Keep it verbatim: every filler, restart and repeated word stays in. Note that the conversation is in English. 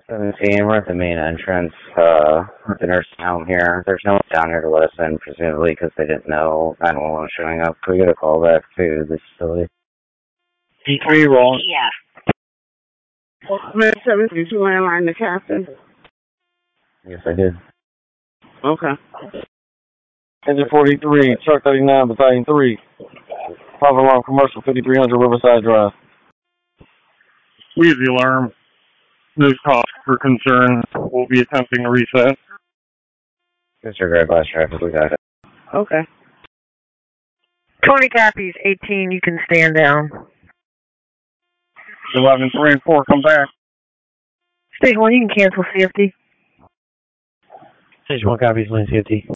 seventeen, we're at the main entrance, uh, at the nursing home here. There's no one down here to let us in, presumably because they didn't know nine one one was showing up. Can we get a call back to the facility? P three rolling. Yeah. Man, seven three two landline, the captain. Yes, I did. Okay. Engine forty-three, Truck thirty-nine, Battalion three. Papa Alarm Commercial, fifty-three hundred Riverside Drive. We have the alarm. No cause for concern. We'll be attempting to reset. Disregard glass traffic, we got it. Okay. twenty copies, eighteen, you can stand down. eleven, three, and four, come back. Stage one, you can cancel C F D. Stage one copies, lane C F D.